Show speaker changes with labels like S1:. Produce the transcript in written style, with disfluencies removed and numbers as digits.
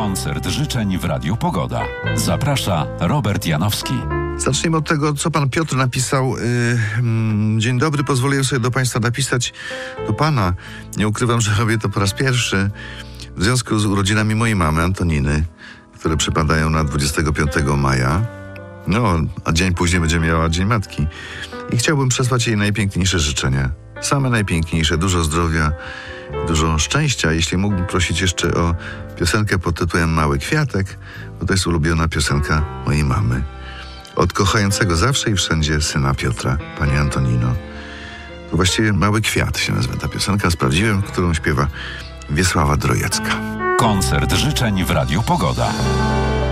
S1: Koncert życzeń w Radiu Pogoda. Zaprasza Robert Janowski.
S2: Zacznijmy od tego, co pan Piotr napisał. Dzień dobry, pozwolę sobie do państwa napisać do pana. Nie ukrywam, że robię to po raz pierwszy. W związku z urodzinami mojej mamy, Antoniny, które przypadają na 25 maja. A dzień później będzie miała Dzień Matki. I chciałbym przesłać jej najpiękniejsze życzenia. Same najpiękniejsze, dużo zdrowia, dużo szczęścia. Jeśli mógłbym prosić jeszcze o piosenkę pod tytułem Mały Kwiatek, bo to jest ulubiona piosenka mojej mamy. Od kochającego zawsze i wszędzie syna Piotra, pani Antonino. To właściwie Mały Kwiat się nazywa ta piosenka. Sprawdziłem, którą śpiewa Wiesława Drojecka.
S1: Koncert życzeń w Radiu Pogoda.